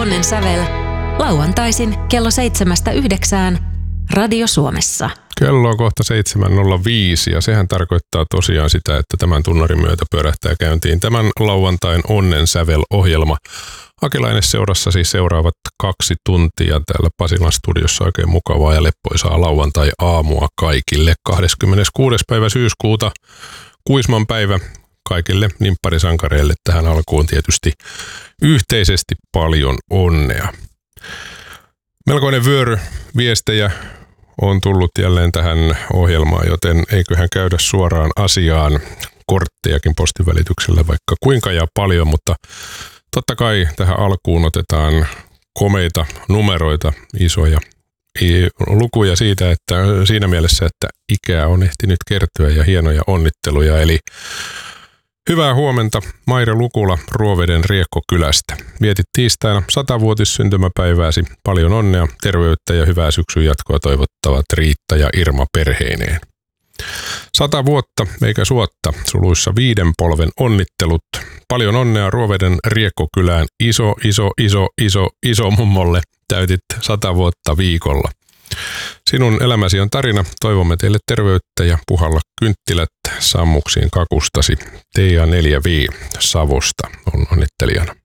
Onnen sävel. Lauantaisin kello 7-9 Radio Suomessa. Kello on kohta 7.05 ja sehän tarkoittaa tosiaan sitä, että tämän tunnarin myötä pyörähtää käyntiin tämän lauantain Onnen sävel-ohjelma. Akilainen seurassa siis seuraavat 2 tuntia täällä Pasilan studiossa. Oikein mukavaa ja leppoisaa lauantai-aamua kaikille. 26. päivä syyskuuta, Kuisman päivä kaikille nimpparisankareille tähän alkuun tietysti yhteisesti paljon onnea. Melkoinen vyöry viestejä on tullut jälleen tähän ohjelmaan, joten eiköhän käydä suoraan asiaan. Korttejakin postin välityksellä vaikka kuinka ja paljon, mutta totta kai tähän alkuun otetaan komeita numeroita, isoja lukuja siitä, että siinä mielessä, että ikää on ehtinyt kertyä ja hienoja onnitteluja. Eli hyvää huomenta Maire Lukula Ruoveden Riekkokylästä. Vietit tiistaina 100-vuotissyntymäpäivääsi. Paljon onnea, terveyttä ja hyvää syksyn jatkoa toivottavat Riitta ja Irma perheineen. 100 vuotta eikä suotta, suluissa 5 polven onnittelut. Paljon onnea Ruoveden Riekkokylään iso mummolle. Täytit 100 vuotta viikolla. Sinun elämäsi on tarina. Toivomme teille terveyttä ja puhalla kynttilät sammuksiin kakustasi. Teija 4V Savosta on onnittelijana.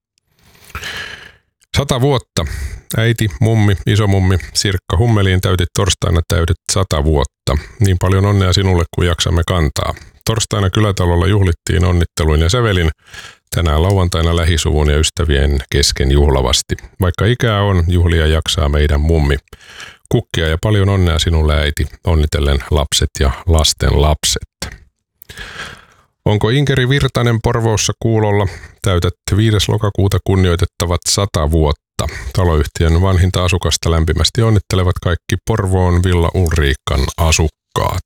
100 vuotta. Äiti, mummi, isomummi Sirkka Hummeliin täytit torstaina täydet 100 vuotta. Niin paljon onnea sinulle kuin jaksamme kantaa. Torstaina kylätalolla juhlittiin onnitteluin ja sävelin. Tänään lauantaina lähisuvun ja ystävien kesken juhlavasti. Vaikka ikää on, juhlia jaksaa meidän mummi. Kukkia ja paljon onnea sinulle äiti, onnitellen lapset ja lasten lapset. Onko Inkeri Virtanen Porvoossa kuulolla? Täytät 5. lokakuuta kunnioitettavat 100 vuotta. Taloyhtiön vanhinta asukasta lämpimästi onnittelevat kaikki Porvoon Villa Ulriikan asukkaat.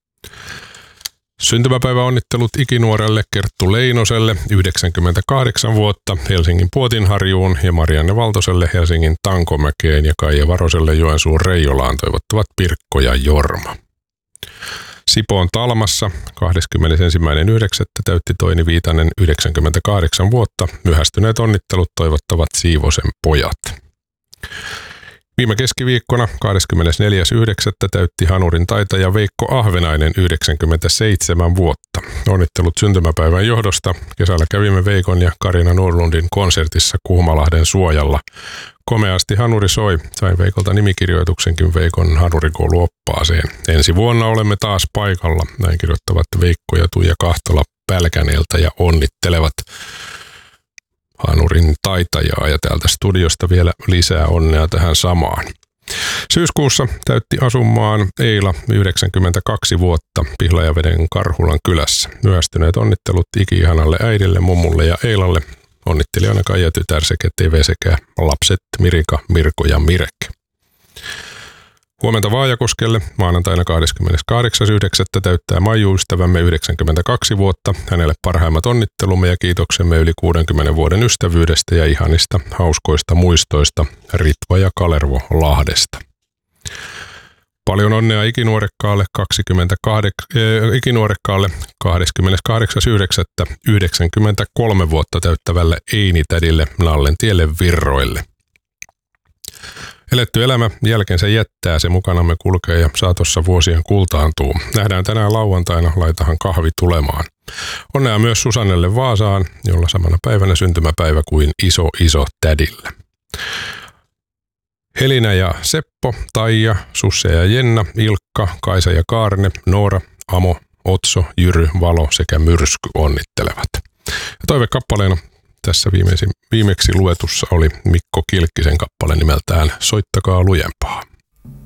Syntymäpäiväonnittelut ikinuorelle Kerttu Leinoselle 98 vuotta, Helsingin Puotinharjuun ja Marianne Valtoselle Helsingin Tankomäkeen ja Kaija Varoselle Joensuun Reijolaan toivottavat Pirkko ja Jorma. Sipoon Talmassa 21.9. täytti Toini Viitanen 98 vuotta, myöhästyneet onnittelut toivottavat Siivosen pojat. Viime keskiviikkona 24.9. täytti Hanurin taitaja Veikko Ahvenainen 97 vuotta. Onnittelut syntymäpäivän johdosta. Kesällä kävimme Veikon ja Karina Nurlundin konsertissa Kuhmalahden suojalla. Komeasti Hanuri soi. Sain Veikolta nimikirjoituksenkin Veikon Hanurikouluoppaaseen. Ensi vuonna olemme taas paikalla. Näin kirjoittavat Veikko ja Tuija Kahtola Pälkäneeltä ja onnittelevat Hanurin taitajaa ja täältä studiosta vielä lisää onnea tähän samaan. Syyskuussa täytti asumaan Eila 92 vuotta Pihlajaveden Karhulan kylässä. Myöhästyneet onnittelut iki-ihanalle äidille, mummulle ja Eilalle. Onnittelijana Kaija tytär sekä TV sekä lapset Mirika, Mirko ja Mirek. Huomenta Vaajakoskelle maanantaina 28.9. täyttää Maiju-ystävämme 92 vuotta. Hänelle parhaimmat onnittelumme ja kiitoksemme yli 60 vuoden ystävyydestä ja ihanista hauskoista muistoista Ritva ja Kalervo Lahdesta. Paljon onnea ikinuorekkaalle 28.9. 93 vuotta täyttävälle Eini-tädille Nallentielle Virroille. Eletty elämä jälkensä jättää, se mukanamme kulkee ja saatossa vuosien kultaantuu. Nähdään tänään lauantaina, laitahan kahvi tulemaan. Onnea myös Susannelle Vaasaan, jolla samana päivänä syntymäpäivä kuin iso tädillä. Helina ja Seppo, Taija, Susse ja Jenna, Ilkka, Kaisa ja Kaarne, Noora, Amo, Otso, Jyry, Valo sekä Myrsky onnittelevat. Ja toivekappaleena tässä viimeksi luetussa oli Mikko Kilkkisen kappale nimeltään Soittakaa lujempaa.